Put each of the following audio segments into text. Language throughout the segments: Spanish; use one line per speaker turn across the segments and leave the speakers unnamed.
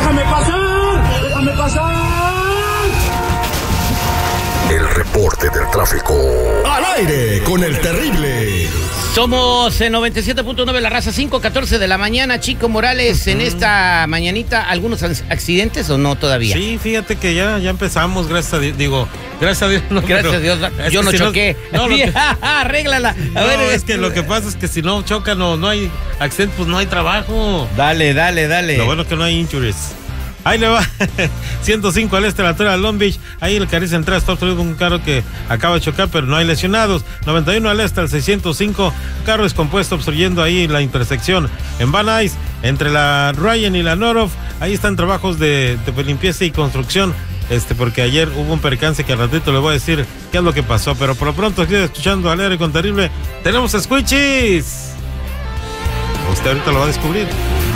¡Déjame pasar! ¡Déjame pasar!
El reporte del tráfico. Al aire con el terrible.
Somos en 97.9 La Raza, 5:14 de la mañana. Chico Morales, en esta mañanita, ¿algunos accidentes o no todavía?
Sí, fíjate que ya empezamos, gracias a Dios. Digo, gracias a Dios. No,
gracias a Dios, yo no choqué. Arréglala. A ver,
es que lo que pasa es que si no chocan o no hay accidente, pues no hay trabajo.
Dale.
Lo bueno es que no hay injuries. Ahí le va, 105 al este de la altura de Long Beach. Ahí el carril central está obstruido un carro que acaba de chocar, pero no hay lesionados. 91 al este al 605, carro descompuesto obstruyendo ahí la intersección en Van Nuys, entre la Ryan y la North. Ahí están trabajos de limpieza y construcción. Porque ayer hubo un percance que al ratito le voy a decir qué es lo que pasó. Pero por lo pronto, estoy escuchando al aire con terrible. Tenemos Squishies. Usted ahorita lo va a descubrir.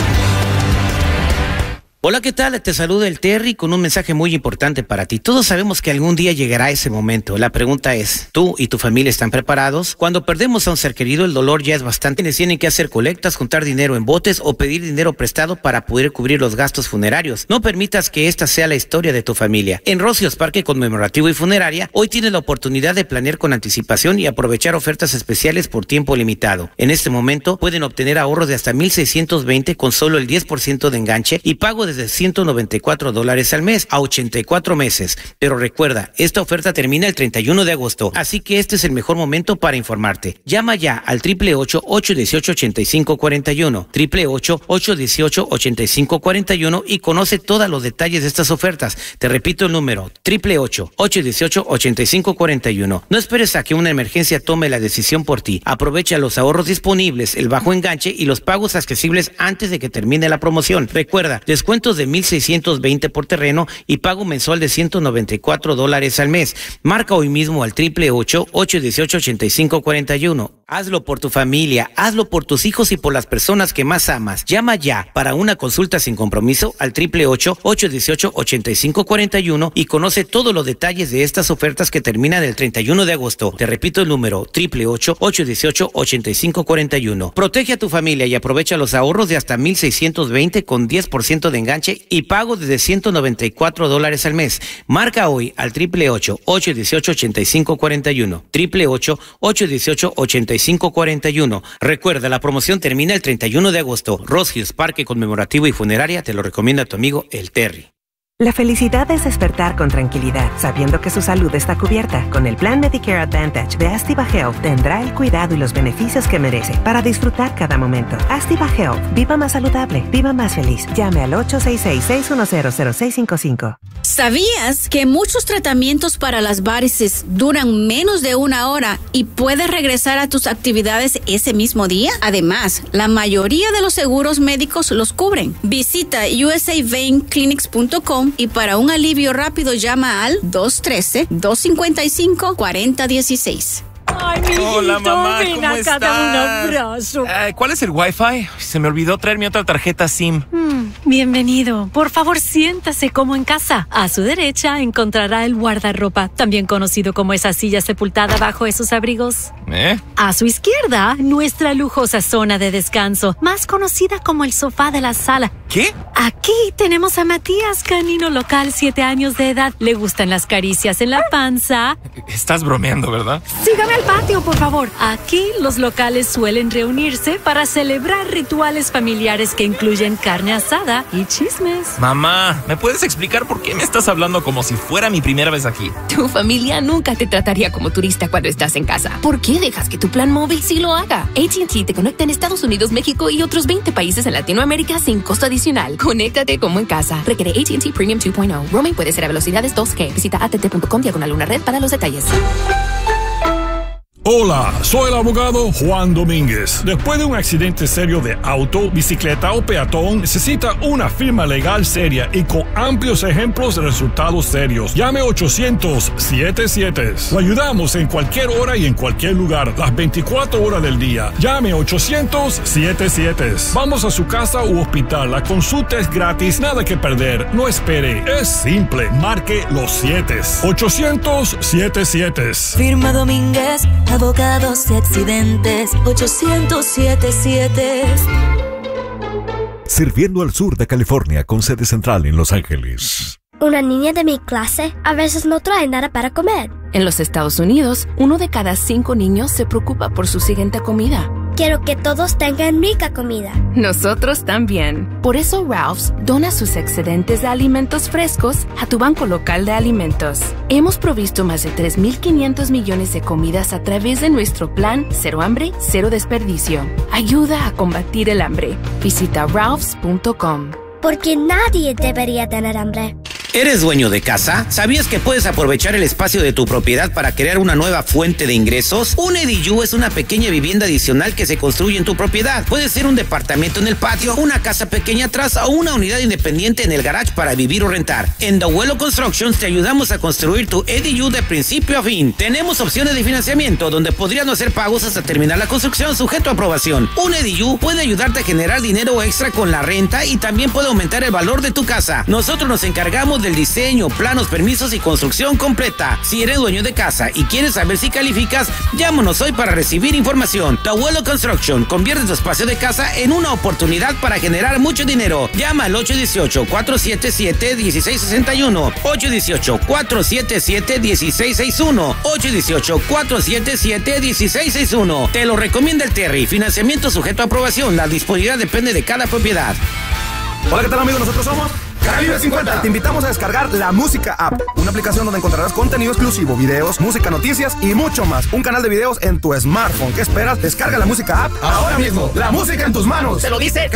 Hola, ¿qué tal? Te saluda el Terry con un mensaje muy importante para ti. Todos sabemos que algún día llegará ese momento. La pregunta es, ¿tú y tu familia están preparados? Cuando perdemos a un ser querido, el dolor ya es bastante. Tienen que hacer colectas, juntar dinero en botes o pedir dinero prestado para poder cubrir los gastos funerarios. No permitas que esta sea la historia de tu familia. En Rocios Parque Conmemorativo y Funeraria, hoy tienes la oportunidad de planear con anticipación y aprovechar ofertas especiales por tiempo limitado. En este momento, pueden obtener ahorros de hasta $1,620 con solo el 10% de enganche y pago desde $194 al mes a 84 meses. Pero recuerda, esta oferta termina el 31 de agosto, así que este es el mejor momento para informarte. Llama ya al 888-818-8541, 888-818-8541 y conoce todos los detalles de estas ofertas. Te repito el número, 888-818-8541. No esperes a que una emergencia tome la decisión por ti. Aprovecha los ahorros disponibles, el bajo enganche y los pagos accesibles antes de que termine la promoción. Recuerda, descuentos de $1,620 por terreno y pago mensual de $194 al mes. Marca hoy mismo al 888-818-8541. Hazlo por tu familia, hazlo por tus hijos y por las personas que más amas. Llama ya para una consulta sin compromiso al 888-818-8541 y conoce todos los detalles de estas ofertas que terminan el 31 de agosto. Te repito el número, 888-818-8541. Protege a tu familia y aprovecha los ahorros de hasta $1,620 con 10% de enganche y pago desde $194 al mes. Marca hoy al 888-818-8541. 888-818-8541. Recuerda, la promoción termina el 31 de agosto. Rocios Parque Conmemorativo y Funeraria te lo recomienda tu amigo el Terry.
La felicidad es despertar con tranquilidad, sabiendo que su salud está cubierta. Con el plan Medicare Advantage de Activa Health tendrá el cuidado y los beneficios que merece para disfrutar cada momento. Activa Health. Viva más saludable. Viva más feliz. Llame al 866-610-0655.
¿Sabías que muchos tratamientos para las varices duran menos de 1 hora y puedes regresar a tus actividades ese mismo día? Además, la mayoría de los seguros médicos los cubren. Visita usaveinclinics.com y para un alivio rápido llama al 213-255-4016.
Ay, mijito,
hola, mamá,
ven
¿cómo
acá,
estás?
dame un abrazo.
¿Cuál es el Wi-Fi? Se me olvidó traer mi otra tarjeta SIM.
Bienvenido. Por favor, siéntase como en casa. A su derecha encontrará el guardarropa, también conocido como esa silla sepultada bajo esos abrigos. A su izquierda, nuestra lujosa zona de descanso, más conocida como el sofá de la sala.
¿Qué?
Aquí tenemos a Matías, canino local, 7 años de edad. Le gustan las caricias en la panza.
Estás bromeando, ¿verdad?
Sígame al patio, por favor. Aquí los locales suelen reunirse para celebrar rituales familiares que incluyen carne asada y chismes.
Mamá, ¿me puedes explicar por qué me estás hablando como si fuera mi primera vez aquí?
Tu familia nunca te trataría como turista cuando estás en casa. ¿Por qué dejas que tu plan móvil sí lo haga? AT&T te conecta en Estados Unidos, México y otros 20 países en Latinoamérica sin costo adicional. Conéctate como en casa. Requiere AT&T Premium 2.0. Roaming puede ser a velocidades 2G. Visita att.com/una red para los detalles.
Hola, soy el abogado Juan Domínguez. Después de un accidente serio de auto, bicicleta o peatón, necesita una firma legal seria y con amplios ejemplos de resultados serios. Llame 800-77. Lo ayudamos en cualquier hora y en cualquier lugar, las 24 horas del día. Llame 800-77. Vamos a su casa u hospital. La consulta es gratis, nada que perder. No espere, es simple. Marque los 7. 800-77.
Firma Domínguez, abogados y accidentes, 800-77. sirviendo al sur de California con sede central en Los Ángeles.
Una niña de mi clase a veces no trae nada para comer.
En los Estados Unidos, 1 de cada 5 niños se preocupa por su siguiente comida.
Quiero que todos tengan rica comida.
Nosotros también. Por eso Ralph's dona sus excedentes de alimentos frescos a tu banco local de alimentos. Hemos provisto más de 3.500 millones de comidas a través de nuestro plan Cero Hambre, Cero Desperdicio. Ayuda a combatir el hambre. Visita ralphs.com.
Porque nadie debería tener hambre.
¿Eres dueño de casa? ¿Sabías que puedes aprovechar el espacio de tu propiedad para crear una nueva fuente de ingresos? Un EDU es una pequeña vivienda adicional que se construye en tu propiedad. Puede ser un departamento en el patio, una casa pequeña atrás o una unidad independiente en el garage para vivir o rentar. En The Abuelo Constructions te ayudamos a construir tu EDU de principio a fin. Tenemos opciones de financiamiento donde podrías no hacer pagos hasta terminar la construcción sujeto a aprobación. Un EDU puede ayudarte a generar dinero extra con la renta y también puede aumentar el valor de tu casa. Nosotros nos encargamos del diseño, planos, permisos y construcción completa. Si eres dueño de casa y quieres saber si calificas, llámanos hoy para recibir información. The Abuelo Construction convierte tu espacio de casa en una oportunidad para generar mucho dinero. Llama al 818-477-1661, 818-477-1661, 818-477-1661. Te lo recomienda el Terry. Financiamiento sujeto a aprobación. La disponibilidad depende de cada propiedad.
Hola, ¿qué tal, amigos? Nosotros somos Calibre 50. Te invitamos a descargar la Música App, una aplicación donde encontrarás contenido exclusivo, videos, música, noticias y mucho más. Un canal de videos en tu smartphone. ¿Qué esperas? Descarga la Música App ahora mismo. La música en tus manos.
Se lo dice